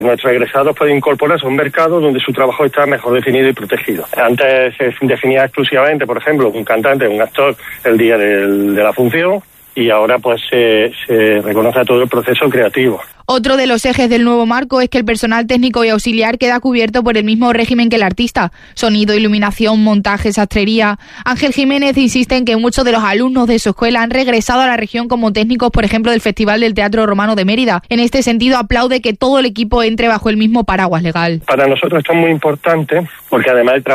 Nuestros egresados pueden incorporarse a un mercado donde su trabajo está mejor definido y protegido. Antes se definía exclusivamente, por ejemplo, un cantante, un actor, el día de la función, y ahora pues se reconoce todo el proceso creativo. Otro de los ejes del nuevo marco es que el personal técnico y auxiliar queda cubierto por el mismo régimen que el artista. Sonido, iluminación, montaje, sastrería. Ángel Jiménez insiste en que muchos de los alumnos de su escuela han regresado a la región como técnicos, por ejemplo, del Festival del Teatro Romano de Mérida. En este sentido, aplaude que todo el equipo entre bajo el mismo paraguas legal. Para nosotros esto es muy importante porque además el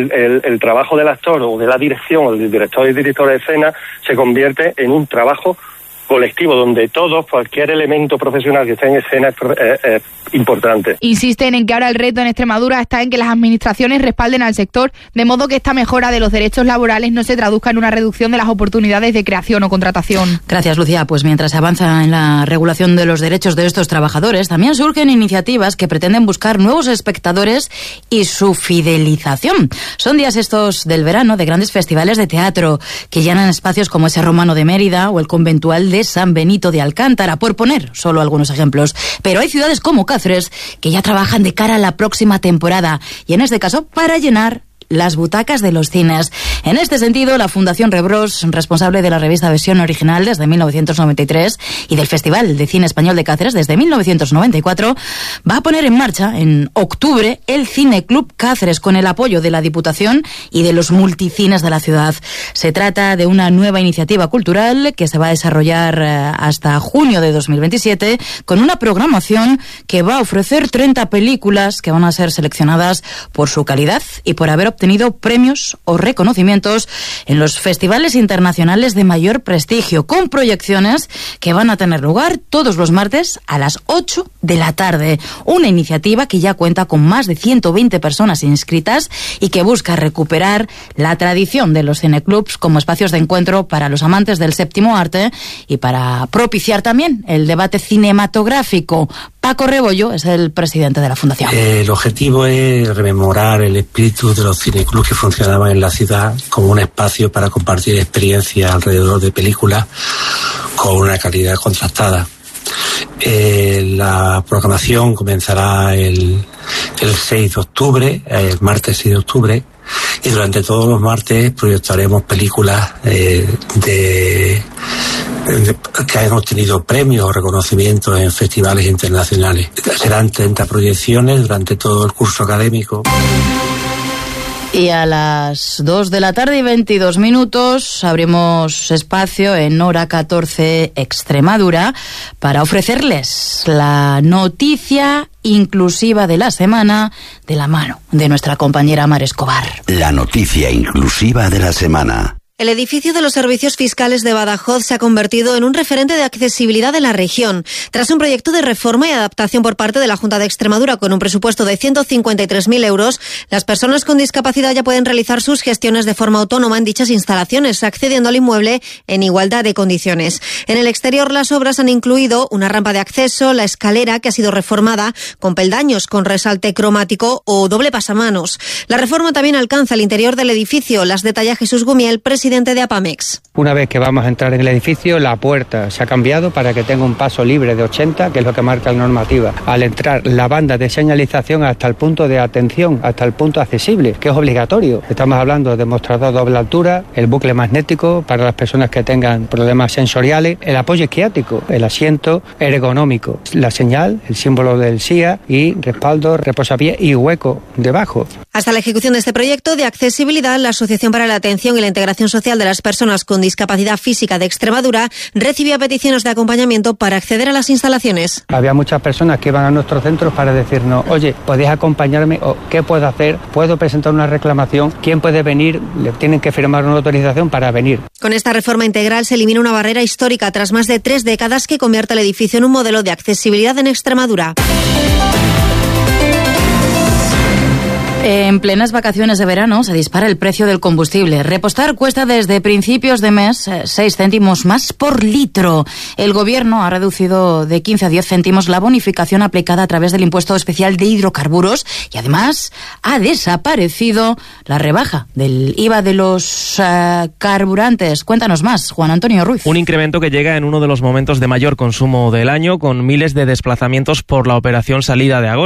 trabajo del actor o de la dirección o del director y directora de escena se convierte en un trabajo colectivo donde todos, cualquier elemento profesional que esté en escena es importante. Insisten en que ahora el reto en Extremadura está en que las administraciones respalden al sector, de modo que esta mejora de los derechos laborales no se traduzca en una reducción de las oportunidades de creación o contratación. Gracias, Lucía. Pues mientras se avanza en la regulación de los derechos de estos trabajadores, también surgen iniciativas que pretenden buscar nuevos espectadores y su fidelización. Son días estos del verano de grandes festivales de teatro que llenan espacios como ese Romano de Mérida o el conventual de San Benito de Alcántara, por poner solo algunos ejemplos. Pero hay ciudades como Cáceres que ya trabajan de cara a la próxima temporada y en este caso para llenar las butacas de los cines. En este sentido, la Fundación Rebros, responsable de la revista Versión Original desde 1993 y del Festival de Cine Español de Cáceres desde 1994, va a poner en marcha en octubre el Cine Club Cáceres con el apoyo de la Diputación y de los multicines de la ciudad. Se trata de una nueva iniciativa cultural que se va a desarrollar hasta junio de 2027 con una programación que va a ofrecer 30 películas que van a ser seleccionadas por su calidad y por haber obtenido premios o reconocimientos en los festivales internacionales de mayor prestigio, con proyecciones que van a tener lugar todos los martes a las 8 de la tarde. Una iniciativa que ya cuenta con más de 120 personas inscritas y que busca recuperar la tradición de los cineclubs como espacios de encuentro para los amantes del séptimo arte y para propiciar también el debate cinematográfico. Paco Rebollo es el presidente de la Fundación. El objetivo es rememorar el espíritu de los cineclubs que funcionaban en la ciudad como un espacio para compartir experiencias alrededor de películas con una calidad contrastada. La programación comenzará el 6 de octubre, el martes 6 de octubre, y durante todos los martes proyectaremos películas que han obtenido premios o reconocimientos en festivales internacionales. Serán 30 proyecciones durante todo el curso académico. Y a las 2 de la tarde y 22 minutos abrimos espacio en Hora 14 Extremadura para ofrecerles la noticia inclusiva de la semana de la mano de nuestra compañera Mar Escobar. La noticia inclusiva de la semana. El edificio de los servicios fiscales de Badajoz se ha convertido en un referente de accesibilidad en la región. Tras un proyecto de reforma y adaptación por parte de la Junta de Extremadura con un presupuesto de 153.000 euros, las personas con discapacidad ya pueden realizar sus gestiones de forma autónoma en dichas instalaciones, accediendo al inmueble en igualdad de condiciones. En el exterior, las obras han incluido una rampa de acceso, la escalera que ha sido reformada con peldaños con resalte cromático o doble pasamanos. La reforma también alcanza el interior del edificio. Las detalla Jesús Gumiel, presidente de APAMEX. Una vez que vamos a entrar en el edificio, la puerta se ha cambiado para que tenga un paso libre de 80, que es lo que marca la normativa. Al entrar, la banda de señalización hasta el punto de atención, hasta el punto accesible, que es obligatorio. Estamos hablando de mostrador doble altura, el bucle magnético para las personas que tengan problemas sensoriales, el apoyo esquiático, el asiento ergonómico, la señal, el símbolo del SIA y respaldo, reposapiés y hueco debajo. Hasta la ejecución de este proyecto de accesibilidad, la Asociación para la Atención y la Integración Social de las Personas con Discapacidad Física de Extremadura recibía peticiones de acompañamiento para acceder a las instalaciones. Había muchas personas que iban a nuestros centros para decirnos, oye, ¿podéis acompañarme? ¿O qué puedo hacer? ¿Puedo presentar una reclamación? ¿Quién puede venir? Le tienen que firmar una autorización para venir. Con esta reforma integral se elimina una barrera histórica tras más de 3 décadas que convierte el edificio en un modelo de accesibilidad en Extremadura. En plenas vacaciones de verano se dispara el precio del combustible. Repostar cuesta desde principios de mes 6 céntimos más por litro. El Gobierno ha reducido de 15 a 10 céntimos la bonificación aplicada a través del impuesto especial de hidrocarburos y además ha desaparecido la rebaja del IVA de los carburantes. Cuéntanos más, Juan Antonio Ruiz. Un incremento que llega en uno de los momentos de mayor consumo del año, con miles de desplazamientos por la operación salida de agosto.